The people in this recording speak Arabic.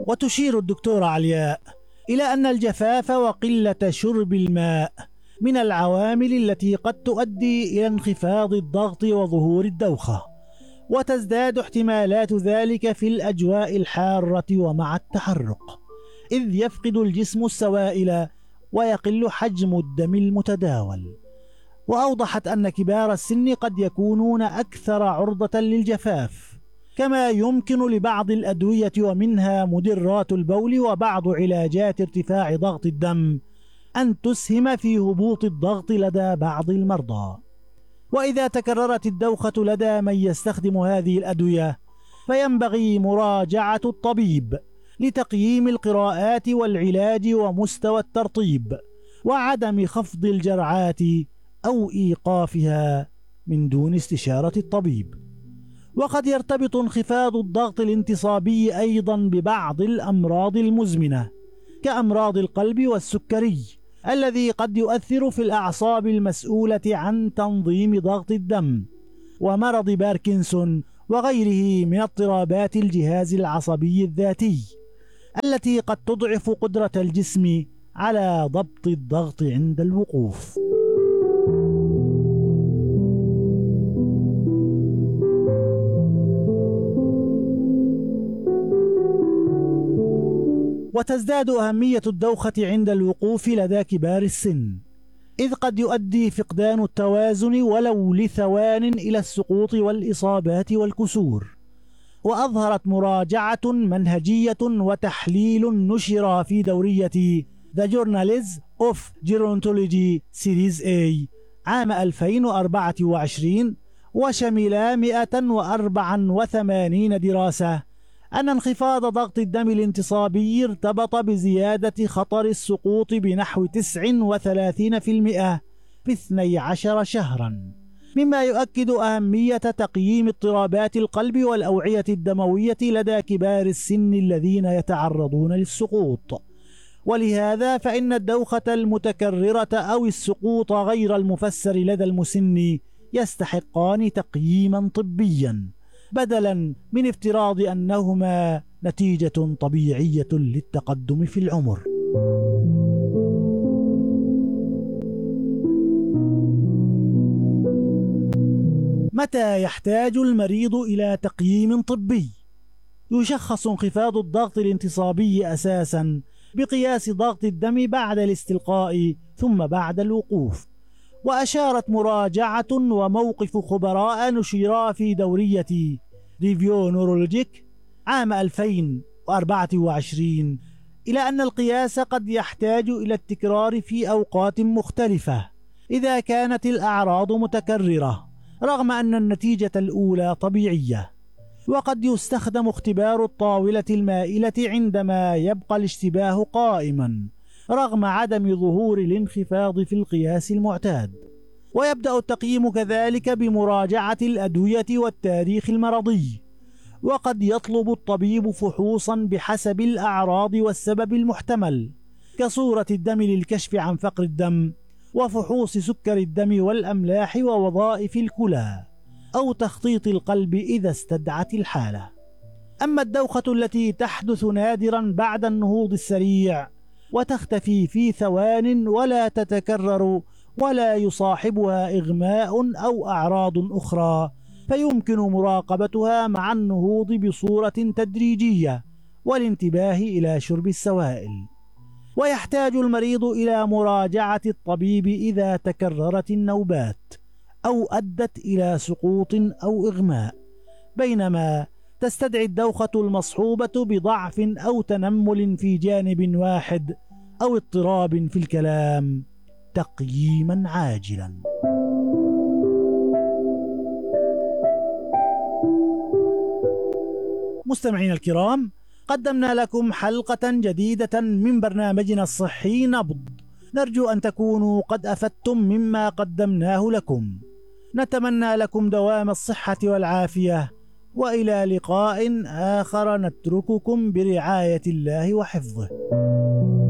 وتشير الدكتورة علياء إلى أن الجفاف وقلة شرب الماء من العوامل التي قد تؤدي إلى انخفاض الضغط وظهور الدوخة، وتزداد احتمالات ذلك في الأجواء الحارة ومع التحرك، إذ يفقد الجسم السوائل ويقل حجم الدم المتداول. وأوضحت أن كبار السن قد يكونون أكثر عرضة للجفاف، كما يمكن لبعض الأدوية ومنها مدرات البول وبعض علاجات ارتفاع ضغط الدم أن تسهم في هبوط الضغط لدى بعض المرضى. وإذا تكررت الدوخة لدى من يستخدم هذه الأدوية فينبغي مراجعة الطبيب لتقييم القراءات والعلاج ومستوى الترطيب، وعدم خفض الجرعات أو إيقافها من دون استشارة الطبيب. وقد يرتبط انخفاض الضغط الانتصابي أيضا ببعض الأمراض المزمنة كأمراض القلب والسكري، الذي قد يؤثر في الأعصاب المسؤولة عن تنظيم ضغط الدم، ومرض باركنسون وغيره من اضطرابات الجهاز العصبي الذاتي التي قد تضعف قدرة الجسم على ضبط الضغط عند الوقوف. وتزداد أهمية الدوخة عند الوقوف لدى كبار السن، إذ قد يؤدي فقدان التوازن ولو لثوان إلى السقوط والإصابات والكسور. وأظهرت مراجعة منهجية وتحليل نشر في دورية The Journals of Gerontology Series A عام 2024 وشمل 184 دراسة أن انخفاض ضغط الدم الانتصابي ارتبط بزيادة خطر السقوط بنحو 39% في 12 شهرا، مما يؤكد أهمية تقييم اضطرابات القلب والأوعية الدموية لدى كبار السن الذين يتعرضون للسقوط. ولهذا فإن الدوخة المتكررة أو السقوط غير المفسر لدى المسن يستحقان تقييما طبيا، بدلا من افتراض أنهما نتيجة طبيعية للتقدم في العمر. متى يحتاج المريض إلى تقييم طبي؟ يشخص انخفاض الضغط الانتصابي أساسا بقياس ضغط الدم بعد الاستلقاء ثم بعد الوقوف. وأشارت مراجعة وموقف خبراء نشرا في دورية ريفيو نورولوجيك عام 2024 إلى أن القياس قد يحتاج إلى التكرار في أوقات مختلفة إذا كانت الأعراض متكررة، رغم أن النتيجة الأولى طبيعية. وقد يستخدم اختبار الطاولة المائلة عندما يبقى الاشتباه قائما رغم عدم ظهور الانخفاض في القياس المعتاد. ويبدأ التقييم كذلك بمراجعة الأدوية والتاريخ المرضي، وقد يطلب الطبيب فحوصا بحسب الأعراض والسبب المحتمل كصورة الدم للكشف عن فقر الدم، وفحوص سكر الدم والأملاح ووظائف الكلى، أو تخطيط القلب إذا استدعت الحالة. أما الدوخة التي تحدث نادرا بعد النهوض السريع وتختفي في ثوان ولا تتكرر ولا يصاحبها إغماء أو أعراض أخرى، فيمكن مراقبتها مع النهوض بصورة تدريجية والانتباه إلى شرب السوائل. ويحتاج المريض إلى مراجعة الطبيب إذا تكررت النوبات أو أدت إلى سقوط أو إغماء، بينما تستدعي الدوخة المصحوبة بضعف أو تنمل في جانب واحد أو اضطراب في الكلام تقييما عاجلا. مستمعين الكرام، قدمنا لكم حلقة جديدة من برنامجنا الصحي نبض، نرجو أن تكونوا قد أفدتم مما قدمناه لكم. نتمنى لكم دوام الصحة والعافية، وإلى لقاء آخر نترككم برعاية الله وحفظه.